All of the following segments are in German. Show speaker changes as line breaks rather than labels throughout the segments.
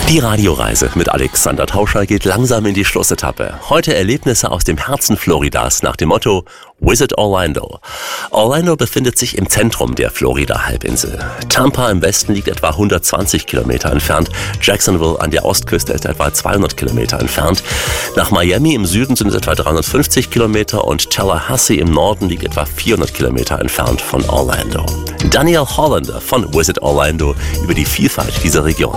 Die Radioreise mit Alexander Tauscher geht langsam in die Schlussetappe. Heute Erlebnisse aus dem Herzen Floridas nach dem Motto Visit Orlando. Orlando befindet sich im Zentrum der Florida-Halbinsel. Tampa im Westen liegt etwa 120 Kilometer entfernt. Jacksonville an der Ostküste ist etwa 200 Kilometer entfernt. Nach Miami im Süden sind es etwa 350 Kilometer und Tallahassee im Norden liegt etwa 400 Kilometer entfernt von Orlando. Daniel Hollander von Visit Orlando über die Vielfalt dieser Region.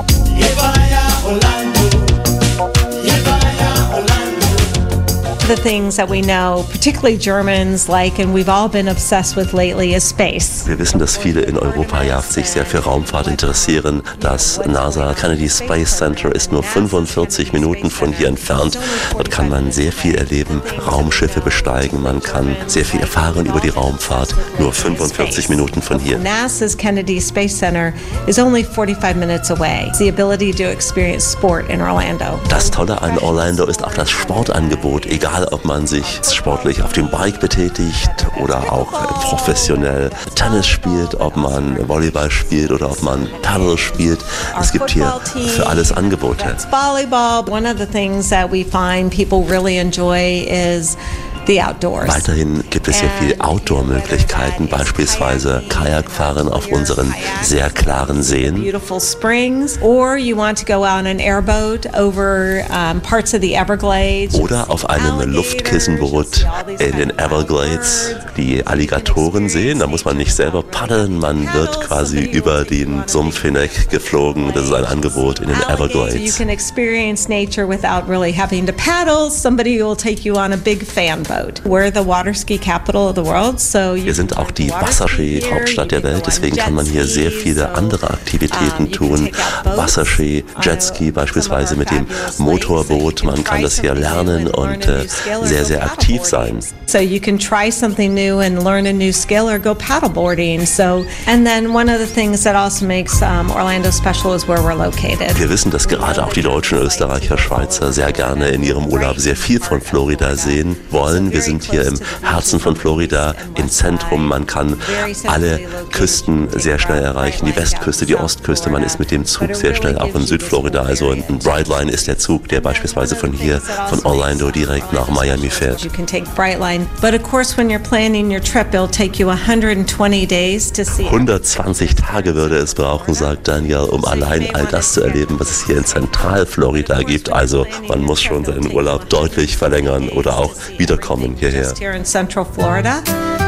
The things that we know, particularly Germans like, and we've all been obsessed with lately, is space.
Wir wissen, dass viele in Europa ja sich sehr für Raumfahrt interessieren. Das NASA Kennedy Space Center ist nur 45 Minuten von hier entfernt. Dort kann man sehr viel erleben, Raumschiffe besteigen, man kann sehr viel erfahren über die Raumfahrt, nur 45 Minuten von hier.
NASA's Kennedy Space Center is only 45 minutes away. The ability to experience sport in Orlando.
Das Tolle an Orlando ist auch das Sportangebot, egal ob man sich sportlich auf dem Bike betätigt oder auch professionell Tennis spielt, ob man Volleyball spielt oder ob man Paddle spielt. Es gibt hier für alles Angebote.
Volleyball. One of the things that we find people really enjoy is the outdoors.
Weiterhin gibt es sehr viele Outdoor-Möglichkeiten, beispielsweise Kajakfahren auf unseren sehr klaren Seen.
Beautiful springs, or you want to go out on an airboat over parts of the Everglades.
Oder auf einem Luftkissenboot in den Everglades die Alligatoren sehen. Da muss man nicht selber paddeln, man wird quasi über den Sumpf hinweg geflogen. Das ist ein Angebot in den Everglades.
You can experience nature without really having to paddle. Somebody will take you on a big fan boat. We're the water ski capital of the world, so
wir sind auch die Wasserski-Hauptstadt der Welt, deswegen kann man hier sehr viele andere Aktivitäten tun. Wasserski, Jetski beispielsweise mit dem Motorboot, man kann das hier lernen und sehr, sehr aktiv sein.
So you can try something new and learn a new skill or go paddleboarding. So, and then one of the things that also makes Orlando special is where we're located.
Wir wissen, dass gerade auch die Deutschen, Österreicher, Schweizer sehr gerne in ihrem Urlaub sehr viel von Florida sehen wollen. Wir sind hier im Herzen von Florida, im Zentrum. Man kann alle Küsten sehr schnell erreichen. Die Westküste, die Ostküste. Man ist mit dem Zug sehr schnell auch in Südflorida. Also ein Brightline ist der Zug, der beispielsweise von hier, von Orlando direkt nach Miami fährt.
You can take Brightline. But of course, when you're planning your trip, it'll take you 120 days to see.
120 Tage würde es brauchen, sagt Daniel, um allein all das zu erleben, was es hier in Zentralflorida gibt. Also man muss schon seinen Urlaub deutlich verlängern oder auch wiederkommen hierher.
Here in Central Florida.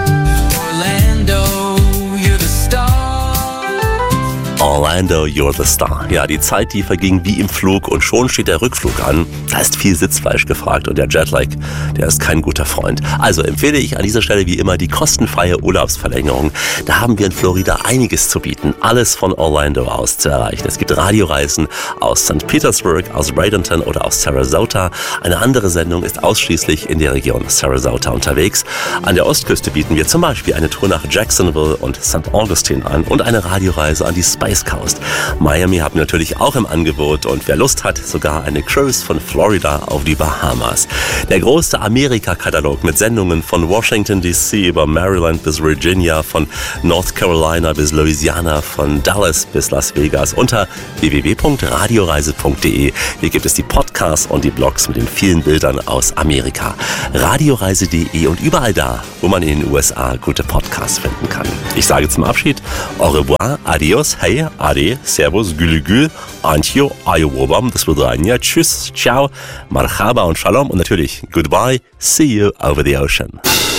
Orlando, you're the star. Ja, die Zeit, die verging wie im Flug und schon steht der Rückflug an. Da ist viel Sitzfleisch gefragt und der Jetlag, der ist kein guter Freund. Also empfehle ich an dieser Stelle wie immer die kostenfreie Urlaubsverlängerung. Da haben wir in Florida einiges zu bieten, alles von Orlando aus zu erreichen. Es gibt Radioreisen aus St. Petersburg, aus Bradenton oder aus Sarasota. Eine andere Sendung ist ausschließlich in der Region Sarasota unterwegs. An der Ostküste bieten wir zum Beispiel eine Tour nach Jacksonville und St. Augustine an und eine Radioreise an die Space Coast. Miami haben wir natürlich auch im Angebot und wer Lust hat, sogar eine Cruise von Florida auf die Bahamas. Der große Amerika-Katalog mit Sendungen von Washington D.C. über Maryland bis Virginia, von North Carolina bis Louisiana, von Dallas bis Las Vegas unter www.radioreise.de. Hier gibt es die Podcasts und die Blogs mit den vielen Bildern aus Amerika. Radioreise.de und überall da, wo man in den USA gute Podcasts finden kann. Ich sage zum Abschied au revoir, adios, hey, ade, servus, gülü gül, antjo, ayowobam, das Vidania, tschüss, ciao, marhaba und shalom und natürlich goodbye, see you over the ocean.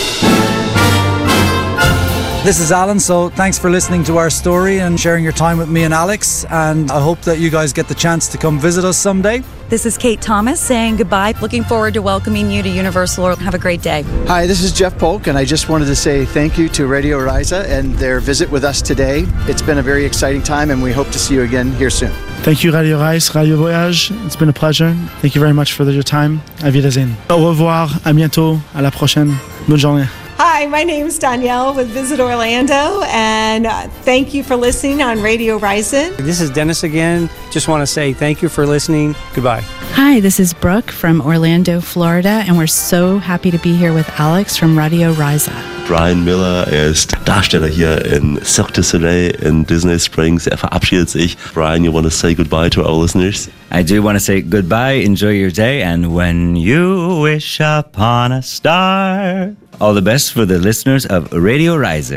This is Alan, so thanks for listening to our story and sharing your time with me and Alex, and I hope that you guys get the chance to come visit us someday.
This is Kate Thomas saying goodbye. Looking forward to welcoming you to Universal. Have a great day.
Hi, this is Jeff Polk, and I just wanted to say thank you to Radio Risa and their visit with us today. It's been a very exciting time, and we hope to see you again here soon.
Thank you, Radio Reise, Radio Voyage. It's been a pleasure. Thank you very much for your time. Auf Wiedersehen. Au revoir, à bientôt, à la prochaine. Bonne journée.
Hi, my name's Danielle with Visit Orlando, and thank you for listening on Radio Risa.
This is Dennis again. Just want to say thank you for listening. Goodbye.
Hi, this is Brooke from Orlando, Florida, and we're so happy to be here with Alex from Radio Risa.
Brian Miller. Er ist Darsteller hier in Cirque du Soleil in Disney Springs. Er verabschiedet sich. Brian, you want to say goodbye to our listeners?
I do want to say goodbye, enjoy your day, and when you wish upon a star, all the best for the listeners of Radio Reise.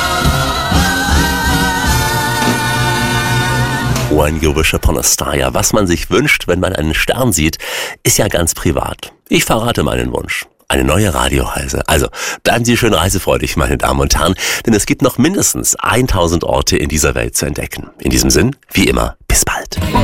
When you wish upon a star. Ja, was man sich wünscht, wenn man einen Stern sieht, ist ja ganz privat. Ich verrate meinen Wunsch. Eine neue Radioreise. Also bleiben Sie schön reisefreudig, meine Damen und Herren, denn es gibt noch mindestens 1000 Orte in dieser Welt zu entdecken. In diesem Sinn, wie immer, bis bald.